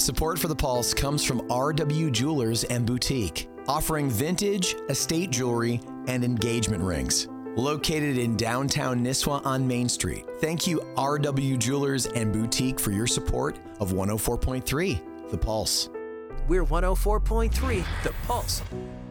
Support for The Pulse comes from RW Jewelers and Boutique, offering vintage, estate jewelry, and engagement rings. Located in downtown Nisswa on Main Street. Thank you, RW Jewelers and Boutique, for your support of 104.3 The Pulse. We're 104.3 The Pulse.